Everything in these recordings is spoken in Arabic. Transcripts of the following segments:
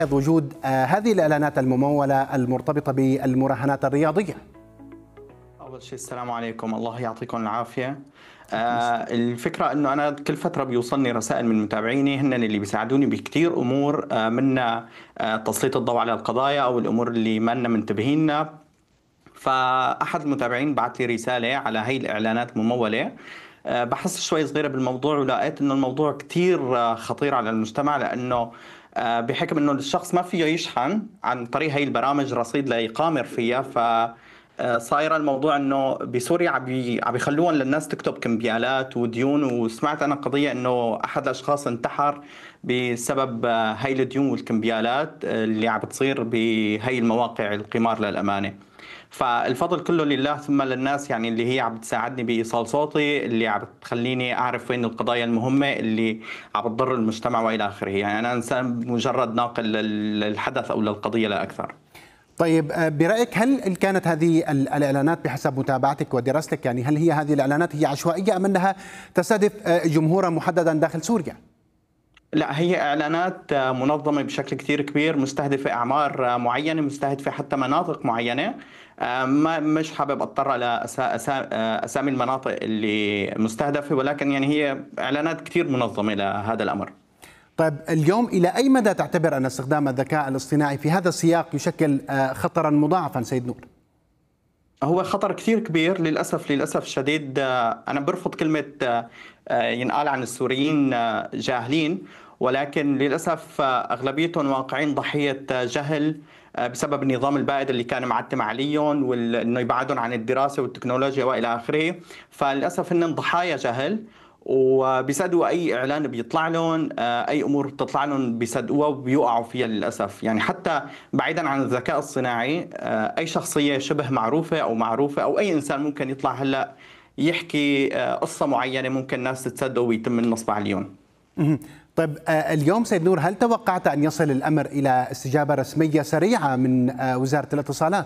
وجود هذه الإعلانات الممولة المرتبطة بالمراهنات الرياضية؟ أول شيء السلام عليكم، الله يعطيكم العافية. الفكرة أنه أنا كل فترة بيوصلني رسائل من متابعيني هن اللي بيساعدوني بكتير أمور، منها تسليط الضوء على القضايا أو الأمور اللي ما لنا منتبهينها. فأحد المتابعين بعت لي رسالة على هي الإعلانات الممولة. بحثت شوي صغيرة بالموضوع ولقيت انه الموضوع كتير خطير على المجتمع، لانه بحكم انه الشخص ما فيه يشحن عن طريق هي البرامج رصيد ليقامر فيها. ف صاير الموضوع انه بسوريا عم بيخلوهم للناس تكتب كمبيالات وديون، وسمعت انا قضيه انه احد الاشخاص انتحر بسبب هاي الديون والكمبيالات اللي عم بتصير بهي المواقع القمار للامانه. فالفضل كله لله ثم للناس يعني اللي هي عم بتساعدني بإيصال صوتي، اللي عم بتخليني أعرف وين القضايا المهمة اللي عم بتضر المجتمع وإلى آخره. يعني أنا إنسان مجرد ناقل للحدث أو للقضية لا أكثر. طيب، برأيك هل كانت هذه الإعلانات بحسب متابعتك ودراستك، يعني هل هذه الإعلانات هي عشوائية أم أنها تستهدف جمهورا محددا داخل سوريا؟ لا، هي إعلانات منظمة بشكل كتير كبير، مستهدفة أعمار معينة، مستهدفة حتى مناطق معينة. ما مش حابب أتطرق لأسامي المناطق اللي مستهدفة، ولكن يعني هي إعلانات كتير منظمة لهذا الأمر. طيب، اليوم إلى أي مدى تعتبر أن استخدام الذكاء الاصطناعي في هذا السياق يشكل خطرا مضاعفا سيد نور؟ هو خطر كثير كبير للأسف الشديد. أنا برفض كلمة ينقال عن السوريين جاهلين، ولكن للأسف أغلبيتهم واقعين ضحية جهل بسبب النظام البائد اللي كان معتم عليهم، وانه يبعدهم عن الدراسه والتكنولوجيا والى اخره. فللاسف هن ضحايا جهل، وبيصدقوا اي اعلان بيطلع لهم، اي امور بتطلع لهم بيصدقوها وبيوقعوا فيها للاسف. يعني حتى بعيدا عن الذكاء الصناعي، اي شخصيه شبه معروفه او اي انسان ممكن يطلع هلا يحكي قصه معينه، ممكن الناس تصدقه ويتم النصب عليهم. طيب، اليوم سيد نور، هل توقعت أن يصل الأمر إلى استجابة رسمية سريعة من وزارة الاتصالات؟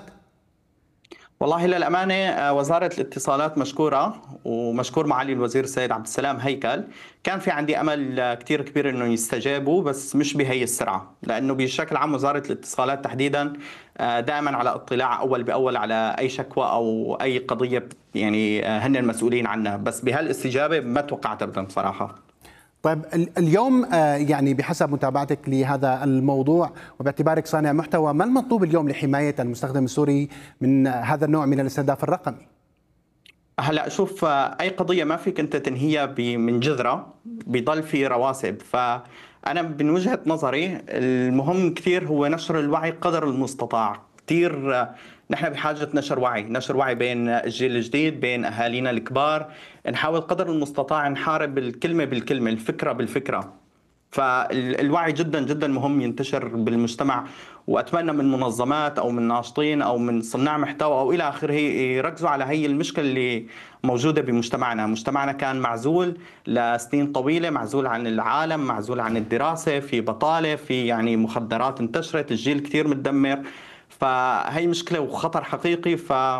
والله للأمانة وزارة الاتصالات مشكورة، ومشكور معالي الوزير السيد عبد السلام هيكل. كان في عندي أمل كتير كبير أنه يستجابوا، بس مش بهي السرعة، لأنه بشكل عام وزارة الاتصالات تحديدا دائما على اطلاع أول بأول على أي شكوى أو أي قضية، يعني هن المسؤولين عنها. بس بهالاستجابة ما توقعت أبدا بصراحة. طيب، اليوم يعني بحسب متابعتك لهذا الموضوع وباعتبارك صانع محتوى، ما المطلوب اليوم لحماية المستخدم السوري من هذا النوع من الاستهداف الرقمي؟ هلا شوف، اي قضيه ما فيك انت تنهيها من جذرها، بضل في رواسب. فانا من وجهه نظري المهم كثير هو نشر الوعي قدر المستطاع. كثير نحن بحاجه نشر وعي بين الجيل الجديد، بين اهالينا الكبار. نحاول قدر المستطاع نحارب الكلمه بالكلمه، الفكره بالفكره. فالوعي جدا جدا مهم ينتشر بالمجتمع، واتمنى من منظمات او من ناشطين او من صناع محتوى او الى اخره يركزوا على هي المشكله اللي موجوده بمجتمعنا. مجتمعنا كان معزول لسنين طويله، معزول عن العالم، معزول عن الدراسه، في بطاله، في يعني مخدرات انتشرت، الجيل كثير متدمر. فهي مشكله وخطر حقيقي.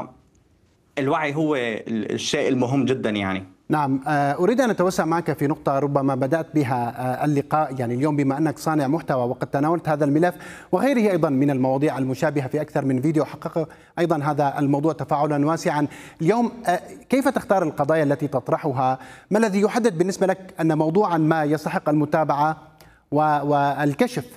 فالوعي هو الشيء المهم جدا يعني. نعم، أريد أن أتوسع معك في نقطة ربما بدأت بها اللقاء. يعني اليوم بما أنك صانع محتوى وقد تناولت هذا الملف وغيره أيضا من المواضيع المشابهة في أكثر من فيديو، حقق أيضا هذا الموضوع تفاعلا واسعا. اليوم كيف تختار القضايا التي تطرحها؟ ما الذي يحدد بالنسبة لك أن موضوعا ما يستحق المتابعة والكشف؟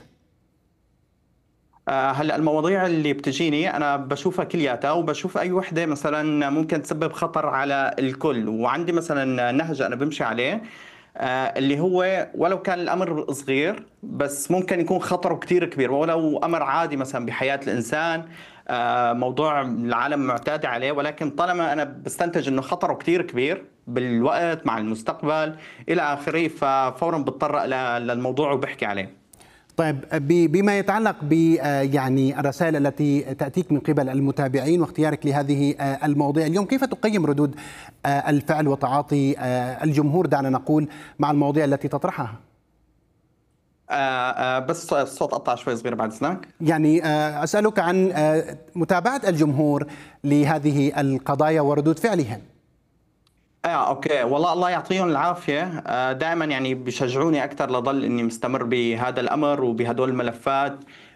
هلا المواضيع اللي بتجيني انا بشوفها كلياتها، وبشوف اي وحده مثلا ممكن تسبب خطر على الكل. وعندي مثلا نهج انا بمشي عليه، اللي هو ولو كان الامر صغير بس ممكن يكون خطره كثير كبير، ولو امر عادي مثلا بحياه الانسان، موضوع العالم معتاد عليه، ولكن طالما انا بستنتج انه خطره كثير كبير بالوقت مع المستقبل الى اخره، ففورا بتطرق للموضوع وبحكي عليه. طيب، بما يتعلق ب يعني الرسائل التي تأتيك من قبل المتابعين واختيارك لهذه المواضيع، اليوم كيف تقيم ردود الفعل وتعاطي الجمهور، دعنا نقول، مع المواضيع التي تطرحها؟ بس الصوت قطع شوي صغير بعد إذنك. يعني أسألك عن متابعة الجمهور لهذه القضايا وردود فعلهم. اوكي، والله الله يعطيهم العافيه. دائما يعني بيشجعوني اكثر لضل اني مستمر بهذا الامر وبهدول الملفات.